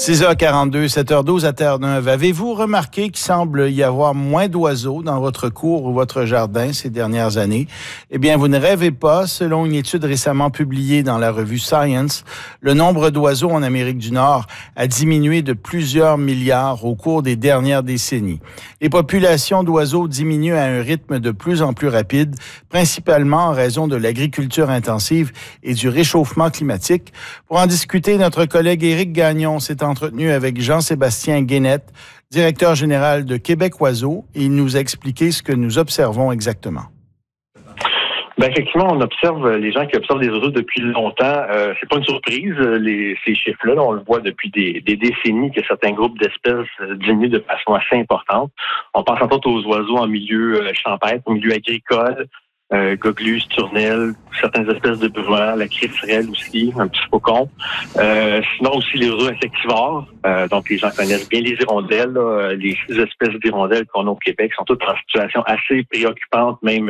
6h42, 7h12 à Terre-Neuve. Avez-vous remarqué qu'il semble y avoir moins d'oiseaux dans votre cour ou votre jardin ces dernières années? Eh bien, vous ne rêvez pas. Selon une étude récemment publiée dans la revue Science, le nombre d'oiseaux en Amérique du Nord a diminué de plusieurs milliards au cours des dernières décennies. Les populations d'oiseaux diminuent à un rythme de plus en plus rapide, principalement en raison de l'agriculture intensive et du réchauffement climatique. Pour en discuter, notre collègue Éric Gagnon s'est entretenu avec Jean-Sébastien Guénette, directeur général de Québec Oiseaux, et il nous a expliqué ce que nous observons exactement. Effectivement, on observe les gens qui observent les oiseaux depuis longtemps. C'est pas une surprise, ces chiffres-là. On le voit depuis des décennies que certains groupes d'espèces diminuent de façon assez importante. On pense entre autres aux oiseaux en milieu champêtre, en milieu agricole, gogelus, turnelles, certaines espèces de bruants, la crifrelle aussi, un petit faucon. Sinon aussi les oiseaux insectivores. Donc les gens connaissent bien les hirondelles. Les 6 espèces d'hirondelles qu'on a au Québec sont toutes en situation assez préoccupante, même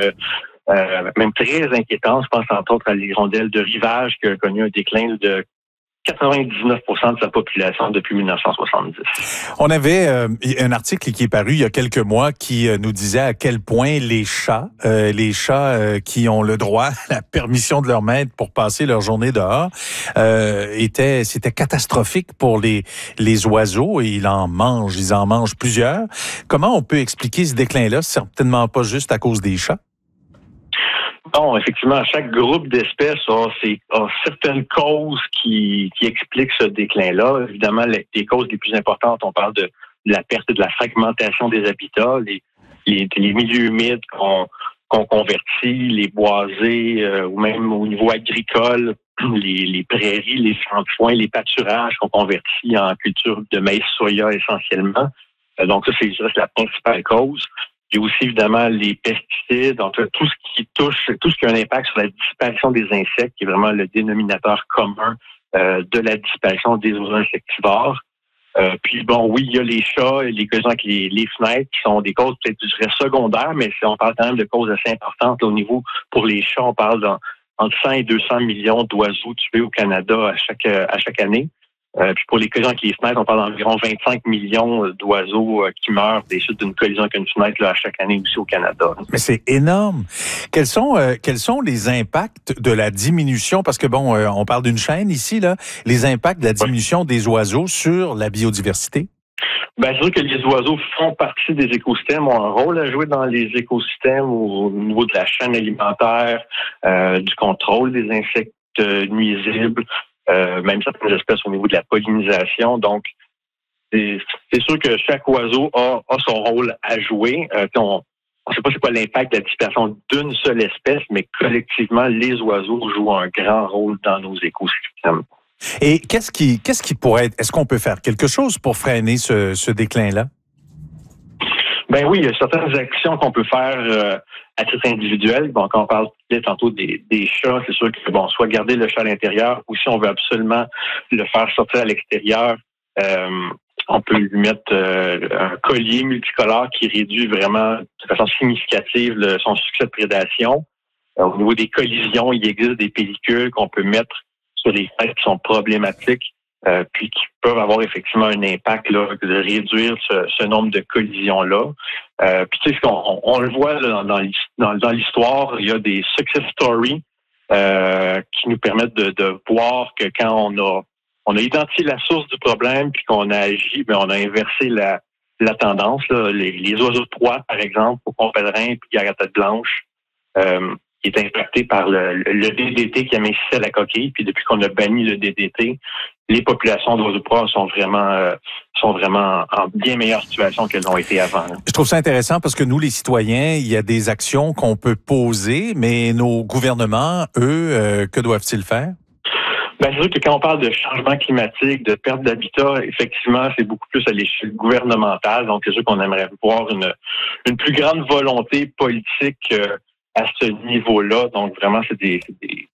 très inquiétante. Je pense entre autres à l'hirondelle de rivage qui a connu un déclin de 99% de sa population depuis 1970. On avait un article qui est paru il y a quelques mois qui nous disait à quel point les chats qui ont le droit, la permission de leur maître pour passer leur journée dehors, c'était catastrophique pour les oiseaux et ils en mangent plusieurs. Comment on peut expliquer ce déclin-là? Certainement pas juste à cause des chats. Non, effectivement, chaque groupe d'espèces a certaines causes qui expliquent ce déclin-là. Évidemment, les causes les plus importantes, on parle de la perte et de la fragmentation des habitats, les milieux humides qu'on convertit, les boisés, ou même au niveau agricole, les prairies, les champs de foin, les pâturages qu'on convertit en culture de maïs soya essentiellement. Donc ça, c'est la principale cause. Il y a aussi évidemment les pesticides, donc tout ce qui a un impact sur la disparition des insectes, qui est vraiment le dénominateur commun de la disparition des oiseaux insectivores. Puis oui, il y a les chats et les collisions avec les fenêtres qui sont des causes peut-être, je dirais, secondaires, mais on parle quand même de causes assez importantes. Là, au niveau, pour les chats, on parle entre 100 et 200 millions d'oiseaux tués au Canada à chaque année. Puis pour les collisions avec les fenêtres, on parle d'environ 25 millions d'oiseaux qui meurent des suites d'une collision avec une fenêtre à chaque année aussi au Canada. Mais c'est énorme. Quels sont les impacts de la diminution? Parce que on parle d'une chaîne ici, là. Les impacts de la diminution des oiseaux sur la biodiversité? C'est sûr que les oiseaux font partie des écosystèmes, ont un rôle à jouer dans les écosystèmes au niveau de la chaîne alimentaire, du contrôle des insectes nuisibles. Même certaines espèces au niveau de la pollinisation. Donc, c'est sûr que chaque oiseau a son rôle à jouer. On ne sait pas c'est quoi l'impact de la dispersion d'une seule espèce, mais collectivement, les oiseaux jouent un grand rôle dans nos écosystèmes. Et qu'est-ce qui pourrait être... Est-ce qu'on peut faire quelque chose pour freiner ce déclin-là? Oui, il y a certaines actions qu'on peut faire à titre individuel. Quand on parle tantôt des chats, c'est sûr que soit garder le chat à l'intérieur ou si on veut absolument le faire sortir à l'extérieur, on peut lui mettre un collier multicolore qui réduit vraiment de façon significative son succès de prédation. Au niveau des collisions, il existe des pellicules qu'on peut mettre sur les fenêtres qui sont problématiques. Puis qui peuvent avoir effectivement un impact là, de réduire ce nombre de collisions-là. Puis tu sais, on le voit là, dans l'histoire, il y a des success stories qui nous permettent de voir que quand on a identifié la source du problème puis qu'on a agi, on a inversé la tendance. Là. Les oiseaux de proie, par exemple, au pont-pèlerin puis à la tête blanche, qui est impacté par le DDT qui amincissait la coquille. Puis depuis qu'on a banni le DDT, les populations d'oiseaux de proie sont vraiment en bien meilleure situation qu'elles ont été avant. Je trouve ça intéressant parce que nous, les citoyens, il y a des actions qu'on peut poser, mais nos gouvernements, eux, que doivent-ils faire? C'est sûr que quand on parle de changement climatique, de perte d'habitat, effectivement, c'est beaucoup plus à l'échelle gouvernementale. Donc, c'est sûr qu'on aimerait voir une plus grande volonté politique à ce niveau-là. Donc, vraiment, c'est des